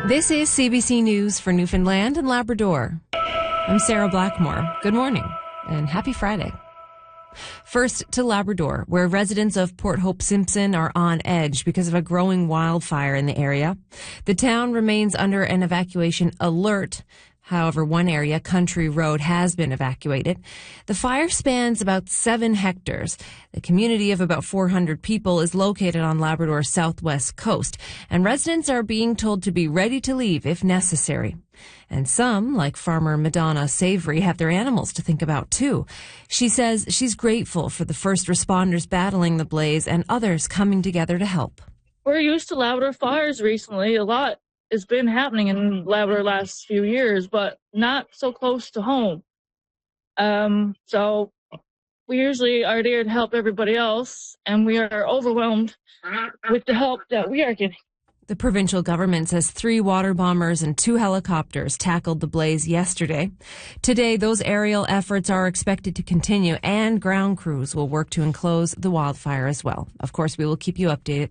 This is CBC News for Newfoundland and Labrador. I'm Sarah Blackmore. Good morning and happy Friday. First to Labrador, where residents of Port Hope Simpson are on edge because of a growing wildfire in the area. The town remains under an evacuation alert. However, one area, Country Road, has been evacuated. The fire spans about 7 hectares. The community of about 400 people is located on Labrador's southwest coast, and residents are being told to be ready to leave if necessary. And some, like farmer Madonna Savory, have their animals to think about too. She says she's grateful for the first responders battling the blaze and others coming together to help. We're used to Labrador fires recently. A lot has been happening in Labrador last few years, but not so close to home. So we usually are there to help everybody else, and we are overwhelmed with the help that we are getting. The provincial government says 3 water bombers and 2 helicopters tackled the blaze yesterday. Today, those aerial efforts are expected to continue, and ground crews will work to enclose the wildfire as well. Of course, we will keep you updated